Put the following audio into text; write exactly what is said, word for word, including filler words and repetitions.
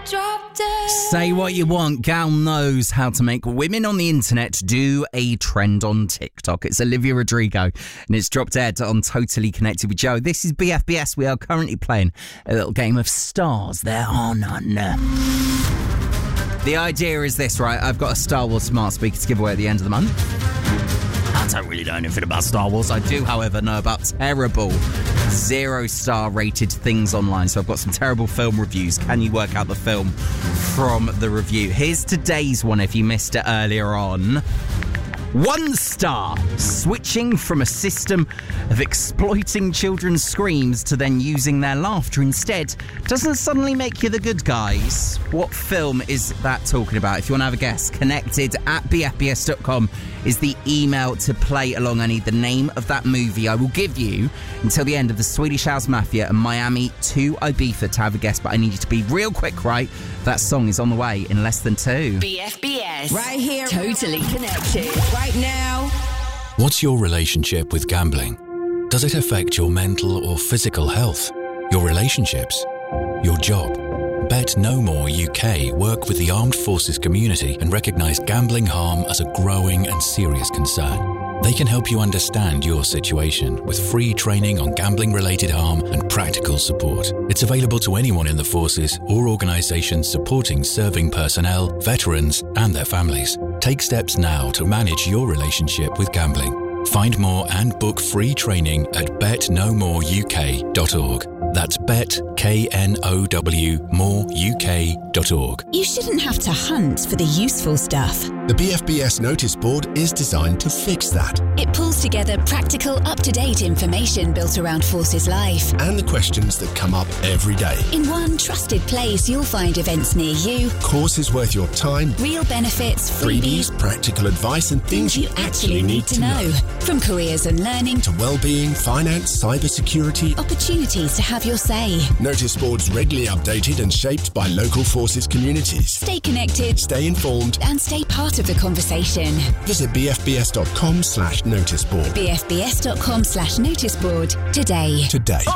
drop dead. Say what you want, Gal knows how to make women on the internet do a trend on TikTok. It's Olivia Rodrigo, and it's Drop Dead on Totally Connected with Joe. This is B F B S. We are currently playing a little game of stars. There are none. The idea is this, right? I've got a Star Wars smart speaker to give away at the end of the month. I don't really know anything about Star Wars. I do, however, know about terrible zero-star rated things online. So I've got some terrible film reviews. Can you work out the film from the review? Here's today's one if you missed it earlier on. One star. Switching from a system of exploiting children's screams to then using their laughter instead doesn't suddenly make you the good guys. What film is that talking about? If you want to have a guess, connected at b f b s dot com is the email to play along. I need the name of that movie. I will give you until the end of the Swedish House Mafia and Miami to Ibiza to have a guess, but I need you to be real quick, right? That song is on the way in less than two. B F B S. Right here. Totally Connected. Right now. What's your relationship with gambling? Does it affect your mental or physical health? Your relationships? Your job? Bet No More U K work with the armed forces community and recognise gambling harm as a growing and serious concern. They can help you understand your situation with free training on gambling-related harm and practical support. It's available to anyone in the forces or organisations supporting serving personnel, veterans and their families. Take steps now to manage your relationship with gambling. Find more and book free training at bet no more u k dot org. That's bet, K N O W, more U K dot org. You shouldn't have to hunt for the useful stuff. The B F B S notice board is designed to fix that. It pulls together practical, up-to-date information built around Forces Life. And the questions that come up every day. In one trusted place, you'll find events near you, Courses worth your time, real benefits, freebies, freebies, practical advice and things you actually need to know. From careers and learning To well-being, finance, cybersecurity. opportunities to have your say. Notice boards regularly updated and shaped by local forces communities. Stay connected Stay informed. and stay part of the conversation. Visit b f b s dot com slash notice board b f b s dot com slash noticeboard today. today.